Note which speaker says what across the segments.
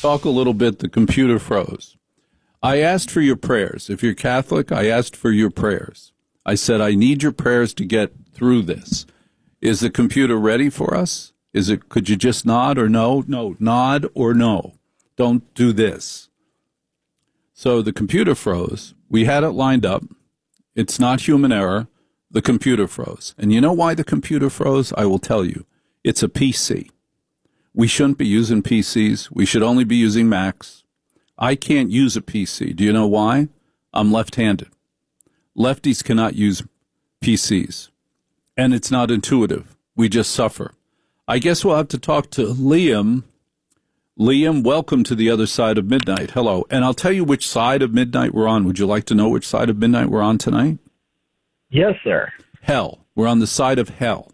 Speaker 1: talk a little bit. The computer froze. I asked for your prayers. If you're Catholic, I asked for your prayers. I said, I need your prayers to get through this. Is the computer ready for us? Could you just nod or no? No, nod or no. Don't do this. So the computer froze. We had it lined up. It's not human error. The computer froze. And you know why the computer froze? I will tell you. It's a PC. We shouldn't be using PCs. We should only be using Macs. I can't use a PC. Do you know why? I'm left-handed. Lefties cannot use PCs. And it's not intuitive. We just suffer. I guess we'll have to talk to Liam. Liam, welcome to the other side of midnight. Hello. And I'll tell you which side of midnight we're on. Would you like to know which side of midnight we're on tonight?
Speaker 2: Yes, sir.
Speaker 1: Hell. We're on the side of hell.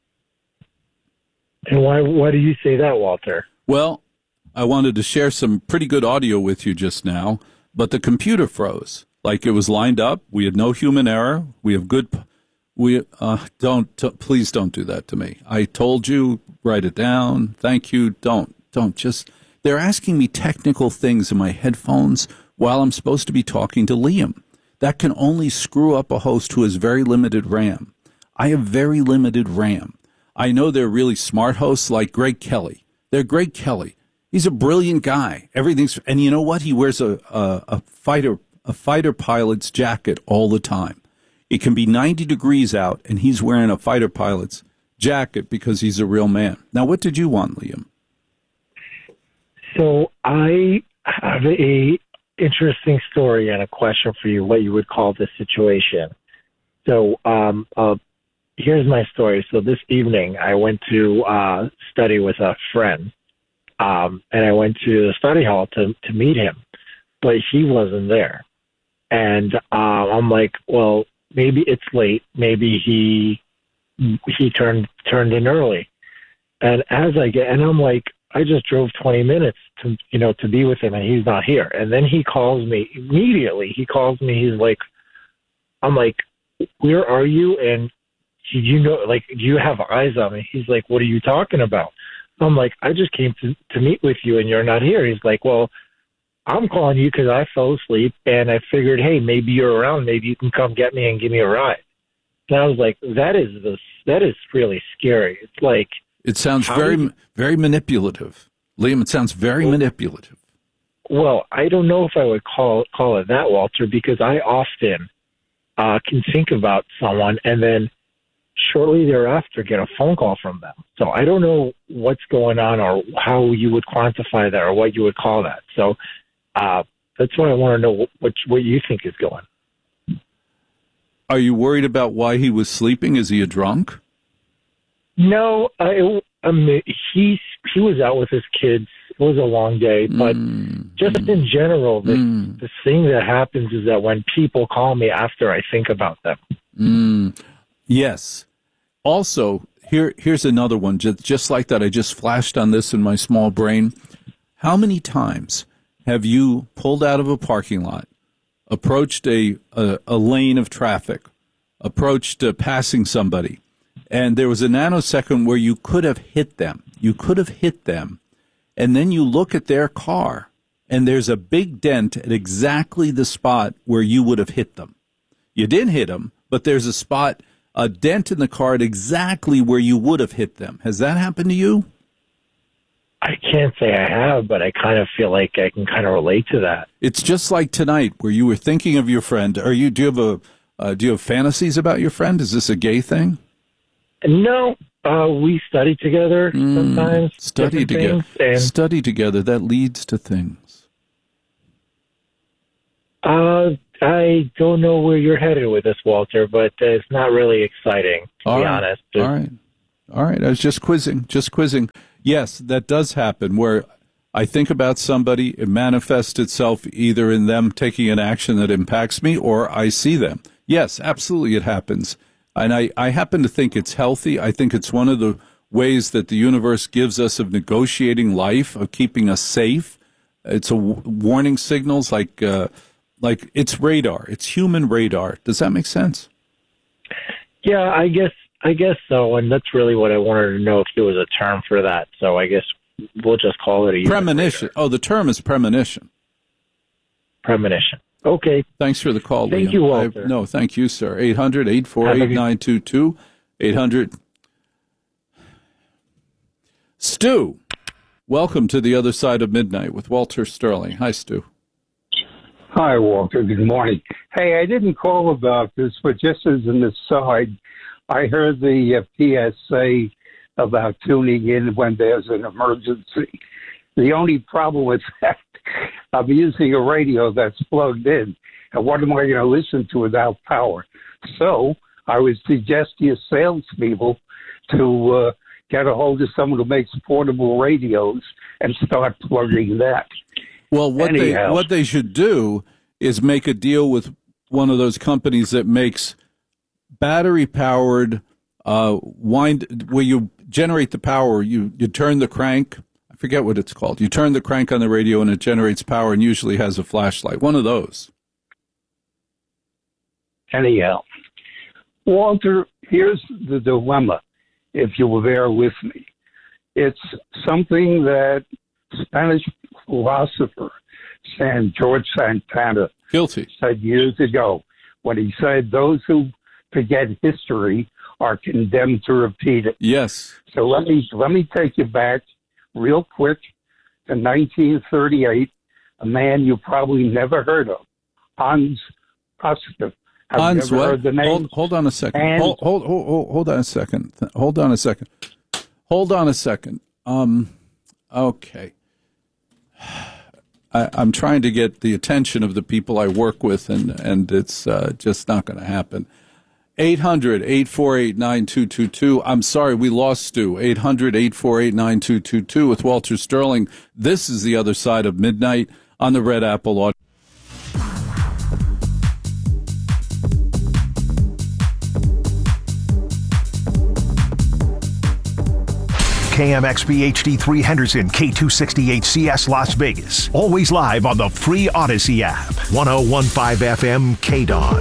Speaker 2: And why do you say that, Walter?
Speaker 1: Well, I wanted to share some pretty good audio with you just now, but the computer froze. Like it was lined up. We had no human error. We have good. Please don't do that to me. I told you, write it down. Thank you. Don't just. They're asking me technical things in my headphones while I'm supposed to be talking to Liam. That can only screw up a host who has very limited RAM. I have very limited RAM. I know they're really smart hosts like Greg Kelly. They're Greg Kelly. He's a brilliant guy. And you know what? He wears a fighter pilot's jacket all the time. It can be 90 degrees out, and he's wearing a fighter pilot's jacket because he's a real man. Now, what did you want, Liam?
Speaker 2: So I have a interesting story and a question for you, what you would call this situation. So here's my story. So this evening, I went to study with a friend, and I went to the study hall to meet him, but he wasn't there. And I'm like, well, maybe it's late. Maybe he turned in early. And I'm like, I just drove 20 minutes to be with him, and he's not here. And then he calls me immediately. He's like, I'm like, where are you? And do you have eyes on me? He's like, what are you talking about? I'm like, I just came to meet with you, and you're not here. He's like, well, I'm calling you because I fell asleep, and I figured, hey, maybe you're around. Maybe you can come get me and give me a ride. And I was like, that is really scary. It's like,
Speaker 1: it sounds very manipulative. Liam, it sounds very manipulative.
Speaker 2: Well, I don't know if I would call it that, Walter, because I often can think about someone and then shortly thereafter get a phone call from them. So I don't know what's going on or how you would quantify that or what you would call that. So that's why I want to know what you think is going on.
Speaker 1: Are you worried about why he was sleeping? Is he a drunk?
Speaker 2: No, he was out with his kids. It was a long day, but just in general, the thing that happens is that when people call me after I think about them.
Speaker 1: Yes. Also, here's another one, just like that. I just flashed on this in my small brain. How many times have you pulled out of a parking lot, approached a lane of traffic, approached passing somebody, and there was a nanosecond where you could have hit them. You could have hit them, and then you look at their car, and there's a big dent at exactly the spot where you would have hit them. You didn't hit them, but there's a dent in the car at exactly where you would have hit them. Has that happened to you?
Speaker 2: I can't say I have, but I kind of feel like I can kind of relate to that.
Speaker 1: It's just like tonight where you were thinking of your friend. Do you have fantasies about your friend? Is this a gay thing?
Speaker 2: No, we study together sometimes.
Speaker 1: Study together. That leads to things.
Speaker 2: I don't know where you're headed with this, Walter, but it's not really exciting, to be honest.
Speaker 1: All right. I was just quizzing. Yes, that does happen where I think about somebody, it manifests itself either in them taking an action that impacts me or I see them. Yes, absolutely it happens. And I happen to think it's healthy. I think it's one of the ways that the universe gives us of negotiating life, of keeping us safe. It's a warning signals like it's radar. It's human radar. Does that make sense?
Speaker 2: Yeah, I guess so. And that's really what I wanted to know, if there was a term for that. So I guess we'll just call it a
Speaker 1: premonition. Oh, the term is premonition.
Speaker 2: Premonition. Okay.
Speaker 1: Thanks for the call,
Speaker 2: Thank
Speaker 1: Liam.
Speaker 2: you, Walter.
Speaker 1: No, thank you, sir. 800-848-9222. 800. Stu, welcome to the other side of midnight with Walter Sterling. Hi, Stu.
Speaker 3: Hi, Walter. Good morning. Hey, I didn't call about this, but just as an aside, I heard the PSA about tuning in when there's an emergency. The only problem with that, I'm using a radio that's plugged in, and what am I going to listen to without power? So I would suggest to your salespeople to get a hold of someone who makes portable radios and start plugging that.
Speaker 1: Well, what they should do is make a deal with one of those companies that makes battery-powered where you generate the power. You turn the crank. I forget what it's called. You turn the crank on the radio and it generates power and usually has a flashlight. One of those.
Speaker 3: Anyhow, Walter, here's the dilemma, if you will bear with me. It's something that Spanish philosopher George Santana said years ago when he said those who forget history are condemned to repeat it.
Speaker 1: Yes.
Speaker 3: So let me take you back real quick to 1938, a man you probably never heard of, Hans Koster.
Speaker 1: Hans, what?
Speaker 3: Heard the name?
Speaker 1: Hold on a second. Hold on a second. Hold on a second. Okay. I'm trying to get the attention of the people I work with, and it's just not going to happen. 800-848-9222. I'm sorry, we lost Stu. 800-848-9222 with Walter Sterling. This is the other side of midnight on the Red Apple Audio.
Speaker 4: KMXB HD3 Henderson, K268CS Las Vegas. Always live on the free Odyssey app. 1015 FM KDON.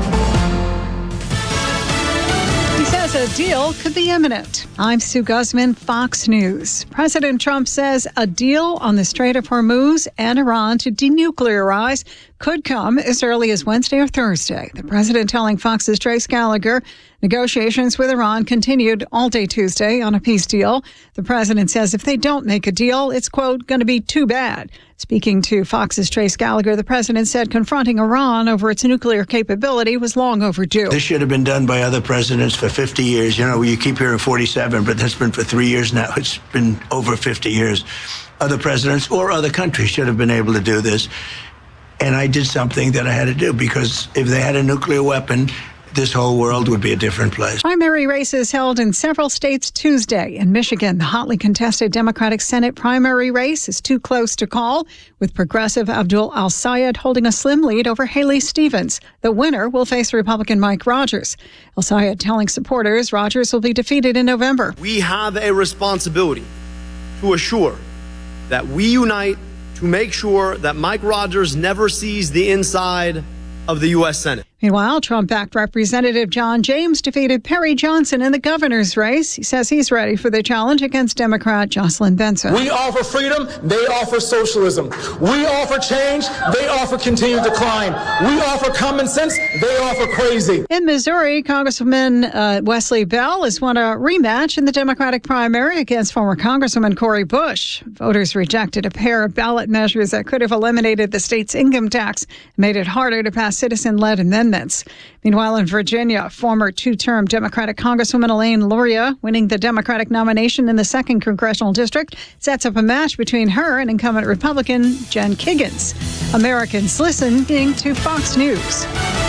Speaker 5: He says a deal could be imminent. I'm Sue Guzman, Fox News. President Trump says a deal on the Strait of Hormuz and Iran to denuclearize could come as early as Wednesday or Thursday. The president telling Fox's Trace Gallagher negotiations with Iran continued all day Tuesday on a peace deal. The president says if they don't make a deal, it's, quote, going to be too bad. Speaking to Fox's Trace Gallagher, the president said confronting Iran over its nuclear capability was long overdue.
Speaker 6: This should have been done by other presidents for 50 years. You know, you keep hearing 47, but that's been for 3 years now. It's been over 50 years. Other presidents or other countries should have been able to do this. And I did something that I had to do because if they had a nuclear weapon, this whole world would be a different place.
Speaker 5: Primary races held in several states Tuesday. In Michigan, the hotly contested Democratic Senate primary race is too close to call, with progressive Abdul Al-Sayed holding a slim lead over Haley Stevens. The winner will face Republican Mike Rogers. Al-Sayed telling supporters Rogers will be defeated in November.
Speaker 7: We have a responsibility to assure that we unite to make sure that Mike Rogers never sees the inside of the U.S. Senate.
Speaker 5: Meanwhile, Trump-backed Representative John James defeated Perry Johnson in the governor's race. He says he's ready for the challenge against Democrat Jocelyn Benson.
Speaker 8: We offer freedom, they offer socialism. We offer change, they offer continued decline. We offer common sense, they offer crazy.
Speaker 5: In Missouri, Congresswoman Wesley Bell has won a rematch in the Democratic primary against former Congresswoman Cori Bush. Voters rejected a pair of ballot measures that could have eliminated the state's income tax and made it harder to pass citizen-led amendments. Meanwhile, in Virginia, former two-term Democratic Congresswoman Elaine Luria, winning the Democratic nomination in the 2nd Congressional District, sets up a match between her and incumbent Republican Jen Kiggans. Americans listening to Fox News.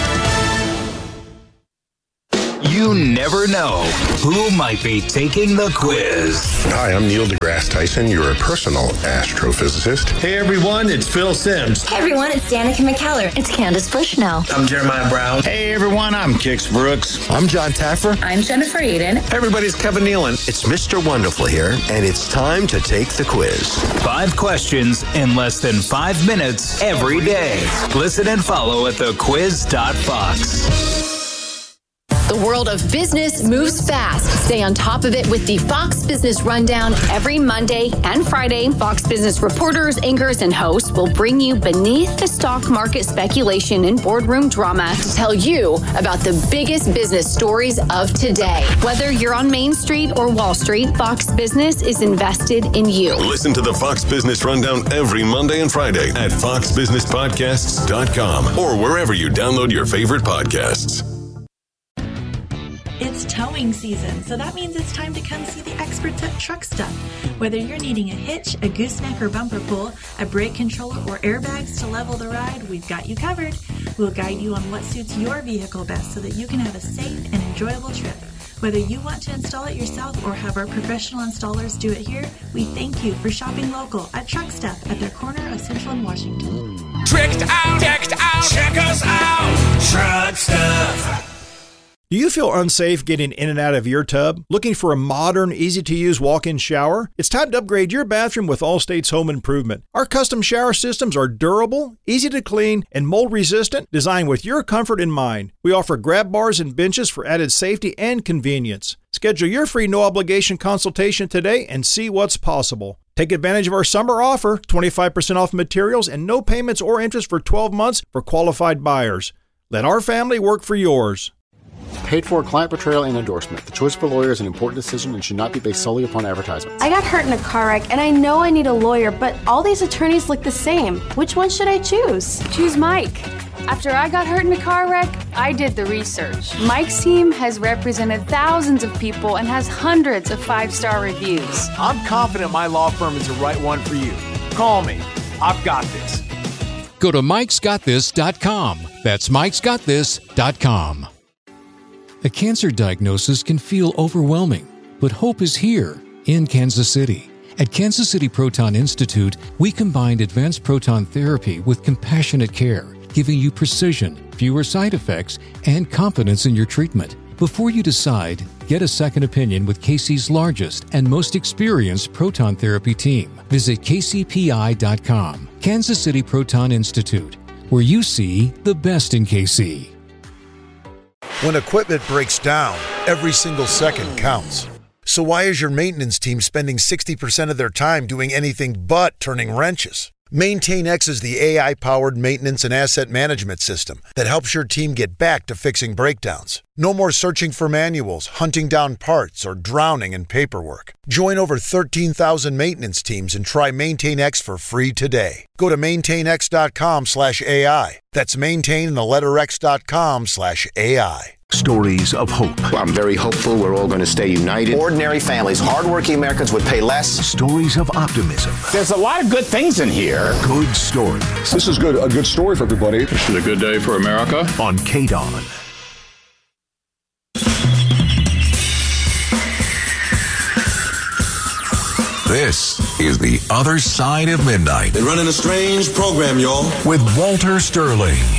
Speaker 9: You never know who might be taking the quiz.
Speaker 10: Hi, I'm Neil deGrasse Tyson, your personal astrophysicist.
Speaker 11: Hey everyone, it's Phil Simms.
Speaker 12: Hey everyone, it's Danica McKellar. It's Candace Bushnell.
Speaker 11: I'm Jeremiah Brown.
Speaker 13: Hey everyone, I'm Kix Brooks.
Speaker 14: I'm John Taffer.
Speaker 12: I'm Jennifer Aiden.
Speaker 11: Hey everybody, it's Kevin Nealon.
Speaker 15: It's Mr. Wonderful here, and it's time to take the quiz.
Speaker 9: 5 questions in less than 5 minutes every day. Listen and follow at thequiz.fox.
Speaker 16: The
Speaker 14: The world of business moves fast. Stay on top of it with the Fox Business Rundown every Monday and Friday. Fox Business reporters, anchors, and hosts will bring you beneath the stock market speculation and boardroom drama to tell you about the biggest business stories of today. Whether you're on Main Street or Wall Street, Fox Business is invested in you.
Speaker 16: Listen to the Fox Business Rundown every Monday and Friday at foxbusinesspodcasts.com or wherever you download your favorite podcasts.
Speaker 17: It's towing season, so that means it's time to come see the experts at Truck Stuff. Whether you're needing a hitch, a gooseneck or bumper pull, a brake controller, or airbags to level the ride, we've got you covered. We'll guide you on what suits your vehicle best so that you can have a safe and enjoyable trip. Whether you want to install it yourself or have our professional installers do it here, we thank you for shopping local at Truck Stuff at their corner of Central and Washington.
Speaker 18: Check us out, Truck Stuff.
Speaker 19: Do you feel unsafe getting in and out of your tub? Looking for a modern, easy-to-use walk-in shower? It's time to upgrade your bathroom with Allstate's Home Improvement. Our custom shower systems are durable, easy to clean, and mold-resistant, designed with your comfort in mind. We offer grab bars and benches for added safety and convenience. Schedule your free no-obligation consultation today and see what's possible. Take advantage of our summer offer, 25% off materials and no payments or interest for 12 months for qualified buyers. Let our family work for yours.
Speaker 20: Paid for client portrayal and endorsement. The choice of a lawyer is an important decision and should not be based solely upon advertisements.
Speaker 21: I got hurt in a car wreck and I know I need a lawyer, but all these attorneys look the same. Which one should I choose?
Speaker 22: Choose Mike. After I got hurt in a car wreck, I did the research. Mike's team has represented thousands of people and has hundreds of 5-star reviews.
Speaker 23: I'm confident my law firm is the right one for you. Call me. I've got this.
Speaker 24: Go to mikesgotthis.com. That's mikesgotthis.com. A cancer diagnosis can feel overwhelming, but hope is here in Kansas City. At Kansas City Proton Institute, we combined advanced proton therapy with compassionate care, giving you precision, fewer side effects, and confidence in your treatment. Before you decide, get a second opinion with KC's largest and most experienced proton therapy team. Visit kcpi.com. Kansas City Proton Institute, where you see the best in KC.
Speaker 25: When equipment breaks down, every single second counts. So why is your maintenance team spending 60% of their time doing anything but turning wrenches? MaintainX is the AI-powered maintenance and asset management system that helps your team get back to fixing breakdowns. No more searching for manuals, hunting down parts, or drowning in paperwork. Join over 13,000 maintenance teams and try MaintainX for free today. Go to maintainx.com/AI. That's maintain and the letter x.com/AI.
Speaker 4: Stories of hope.
Speaker 15: Well, I'm very hopeful we're all going to stay united. Ordinary families, hardworking Americans would pay less.
Speaker 4: Stories of optimism.
Speaker 13: There's a lot of good things in here.
Speaker 4: Good stories.
Speaker 26: This is good. A good story for everybody.
Speaker 1: This is a good day for America.
Speaker 4: On KDON. This is The Other Side of Midnight.
Speaker 27: They're running a strange program, y'all.
Speaker 4: With Walter Sterling.